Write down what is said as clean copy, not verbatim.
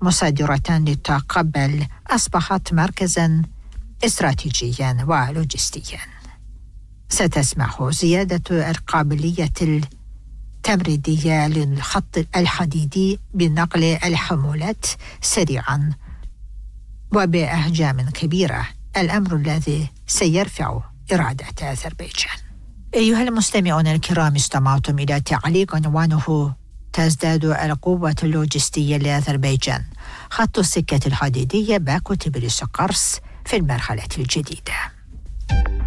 مصدرة للطاقة، بل أصبحت مركزاً استراتيجياً ولوجستياً. ستسمح زيادة القابلية التمريدية للخط الحديدي بنقل الحمولات سريعاً وبأحجام كبيرة، الأمر الذي سيرفع إيرادات أذربيجان. أيها المستمعون الكرام، استمعتم إلى تعليق عنوانه: تزداد القوة اللوجستية لأذربيجان، خط السكة الحديدية باكو تبريز قرص في المرحلة الجديدة.